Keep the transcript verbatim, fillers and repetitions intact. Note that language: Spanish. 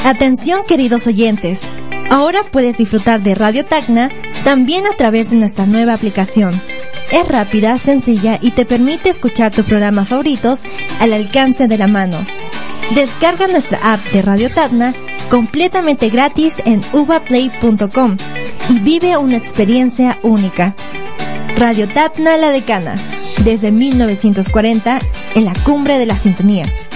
Atención, queridos oyentes. Ahora puedes disfrutar de Radio Tacna también a través de nuestra nueva aplicación. Es rápida, sencilla y te permite escuchar tus programas favoritos al alcance de la mano. Descarga nuestra app de Radio Tacna completamente gratis en uvaplay punto com y vive una experiencia única. Radio Tacna La Decana, desde mil novecientos cuarenta, en la cumbre de la sintonía.